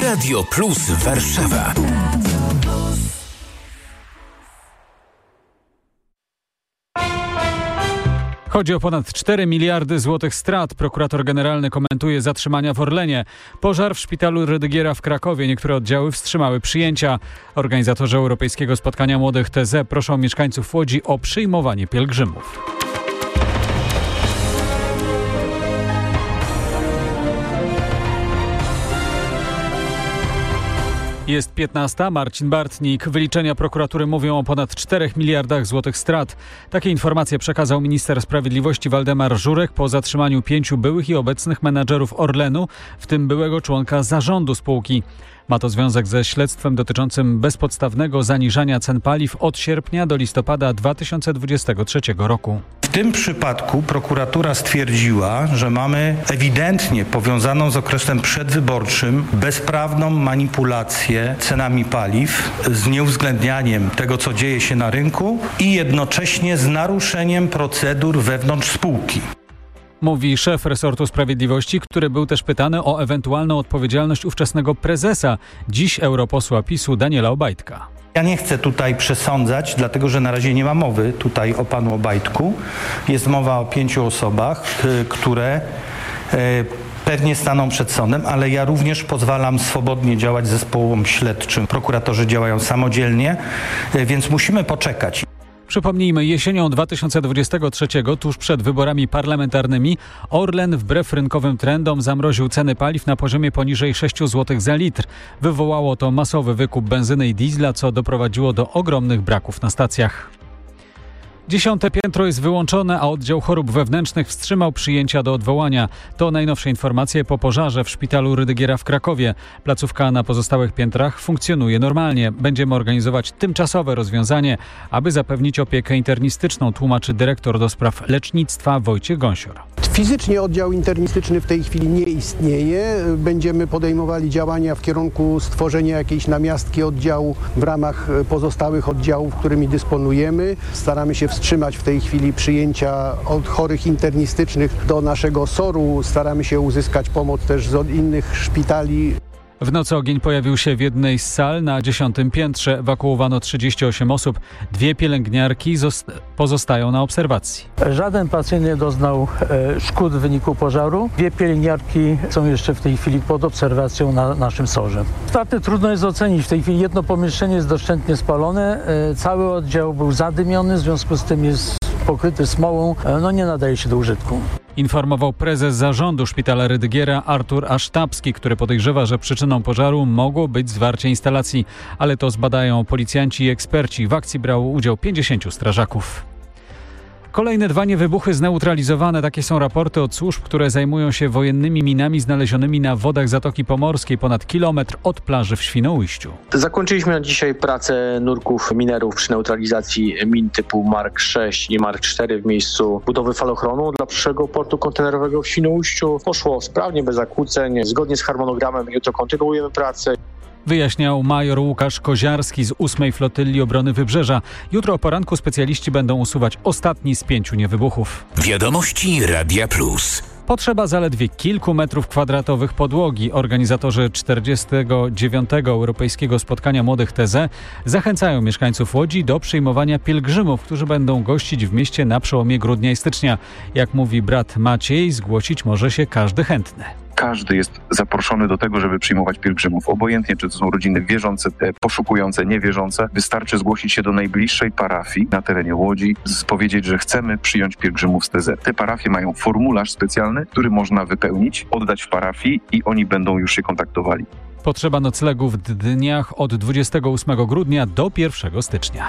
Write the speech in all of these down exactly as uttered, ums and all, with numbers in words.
Radio Plus Warszawa. Chodzi o ponad cztery miliardy złotych strat. Prokurator generalny komentuje zatrzymania w Orlenie. Pożar w szpitalu Rydygiera w Krakowie. Niektóre oddziały wstrzymały przyjęcia. Organizatorzy Europejskiego Spotkania Młodych T Z proszą mieszkańców Łodzi o przyjmowanie pielgrzymów. Jest piętnasta. Marcin Bartnik. Wyliczenia prokuratury mówią o ponad czterech miliardach złotych strat. Takie informacje przekazał minister sprawiedliwości Waldemar Żurek po zatrzymaniu pięciu byłych i obecnych menadżerów Orlenu, w tym byłego członka zarządu spółki. Ma to związek ze śledztwem dotyczącym bezpodstawnego zaniżania cen paliw od sierpnia do listopada dwa tysiące dwudziestego trzeciego roku. W tym przypadku prokuratura stwierdziła, że mamy ewidentnie powiązaną z okresem przedwyborczym bezprawną manipulację cenami paliw z nieuwzględnianiem tego, co dzieje się na rynku i jednocześnie z naruszeniem procedur wewnątrz spółki. Mówi szef resortu sprawiedliwości, który był też pytany o ewentualną odpowiedzialność ówczesnego prezesa, dziś europosła PiSu Daniela Obajtka. Ja nie chcę tutaj przesądzać, dlatego że na razie nie ma mowy tutaj o panu Obajtku. Jest mowa o pięciu osobach, które pewnie staną przed sądem, ale ja również pozwalam swobodnie działać zespołom śledczym. Prokuratorzy działają samodzielnie, więc musimy poczekać. Przypomnijmy, jesienią dwa tysiące dwudziestego trzeciego, tuż przed wyborami parlamentarnymi, Orlen wbrew rynkowym trendom zamroził ceny paliw na poziomie poniżej sześć złotych za litr. Wywołało to masowy wykup benzyny i diesla, co doprowadziło do ogromnych braków na stacjach. Dziesiąte piętro jest wyłączone, a oddział chorób wewnętrznych wstrzymał przyjęcia do odwołania. To najnowsze informacje po pożarze w szpitalu Rydygiera w Krakowie. Placówka na pozostałych piętrach funkcjonuje normalnie. Będziemy organizować tymczasowe rozwiązanie, aby zapewnić opiekę internistyczną, tłumaczy dyrektor do spraw lecznictwa Wojciech Gąsior. Fizycznie oddział internistyczny w tej chwili nie istnieje. Będziemy podejmowali działania w kierunku stworzenia jakiejś namiastki oddziału w ramach pozostałych oddziałów, którymi dysponujemy. Staramy się wstrzymać w tej chwili przyjęcia od chorych internistycznych do naszego soru. Staramy się uzyskać pomoc też z innych szpitali. W nocy ogień pojawił się w jednej z sal na dziesiątym piętrze. Ewakuowano trzydzieści osiem osób. Dwie pielęgniarki zost- pozostają na obserwacji. Żaden pacjent nie doznał e, szkód w wyniku pożaru. Dwie pielęgniarki są jeszcze w tej chwili pod obserwacją na naszym sorze. Straty trudno jest ocenić. W tej chwili jedno pomieszczenie jest doszczętnie spalone. E, cały oddział był zadymiony, w związku z tym jest pokryty smołą. E, no nie nadaje się do użytku. Informował prezes zarządu szpitala Rydygiera Artur Asztabski, który podejrzewa, że przyczyną pożaru mogło być zwarcie instalacji, ale to zbadają policjanci i eksperci. W akcji brało udział pięćdziesięciu strażaków. Kolejne dwa niewybuchy zneutralizowane. Takie są raporty od służb, które zajmują się wojennymi minami znalezionymi na wodach Zatoki Pomorskiej, ponad kilometr od plaży w Świnoujściu. Zakończyliśmy dzisiaj pracę nurków minerów przy neutralizacji min typu Mark sześć i Mark cztery w miejscu budowy falochronu dla przyszłego portu kontenerowego w Świnoujściu. Poszło sprawnie, bez zakłóceń. Zgodnie z harmonogramem jutro kontynuujemy pracę. Wyjaśniał major Łukasz Koziarski z ósmej Flotyli Obrony Wybrzeża. Jutro o poranku specjaliści będą usuwać ostatni z pięciu niewybuchów. Wiadomości Radia Plus. Potrzeba zaledwie kilku metrów kwadratowych podłogi. Organizatorzy czterdziestego dziewiątego Europejskiego Spotkania Młodych T Z zachęcają mieszkańców Łodzi do przyjmowania pielgrzymów, którzy będą gościć w mieście na przełomie grudnia i stycznia. Jak mówi brat Maciej, zgłosić może się każdy chętny. Każdy jest zaproszony do tego, żeby przyjmować pielgrzymów. Obojętnie, czy to są rodziny wierzące, te poszukujące, niewierzące. Wystarczy zgłosić się do najbliższej parafii na terenie Łodzi, powiedzieć, że chcemy przyjąć pielgrzymów z T Z. Te parafie mają formularz specjalny, który można wypełnić, oddać w parafii i oni będą już się kontaktowali. Potrzeba noclegu w dniach od dwudziestego ósmego grudnia do pierwszego stycznia.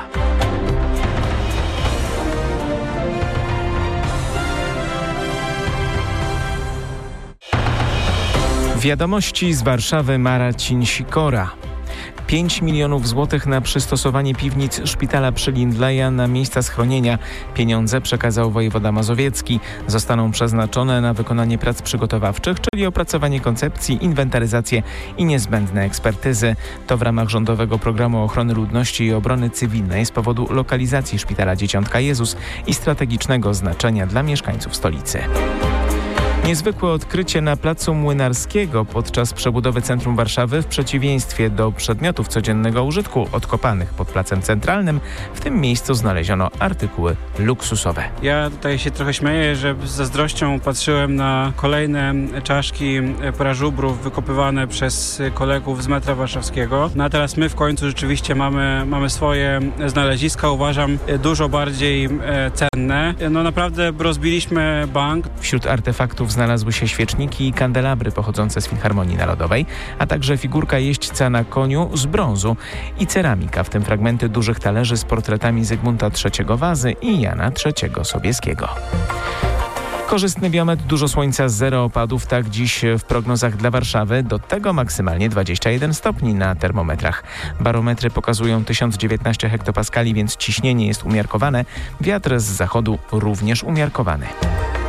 Wiadomości z Warszawy, Marcin Sikora. pięć milionów złotych na przystosowanie piwnic szpitala przy Lindleja na miejsca schronienia. Pieniądze przekazał wojewoda mazowiecki. Zostaną przeznaczone na wykonanie prac przygotowawczych, czyli opracowanie koncepcji, inwentaryzację i niezbędne ekspertyzy. To w ramach rządowego programu ochrony ludności i obrony cywilnej z powodu lokalizacji szpitala Dzieciątka Jezus i strategicznego znaczenia dla mieszkańców stolicy. Niezwykłe odkrycie na placu Młynarskiego podczas przebudowy centrum Warszawy w przeciwieństwie do przedmiotów codziennego użytku odkopanych pod placem centralnym. W tym miejscu znaleziono artykuły luksusowe. Ja tutaj się trochę śmieję, że z zazdrością patrzyłem na kolejne czaszki prażubrów wykopywane przez kolegów z metra warszawskiego. No a teraz my w końcu rzeczywiście mamy, mamy swoje znaleziska, uważam, dużo bardziej cenne. No naprawdę rozbiliśmy bank. Wśród artefaktów znalazły się świeczniki i kandelabry pochodzące z Filharmonii Narodowej, a także figurka jeźdźca na koniu z brązu i ceramika, w tym fragmenty dużych talerzy z portretami Zygmunta trzeciego Wazy i Jana trzeciego Sobieskiego. Korzystny biometr, dużo słońca, zero opadów, tak dziś w prognozach dla Warszawy. Do tego maksymalnie dwadzieścia jeden stopni na termometrach. Barometry pokazują tysiąc dziewiętnaście hektopaskali, więc ciśnienie jest umiarkowane. Wiatr z zachodu również umiarkowany.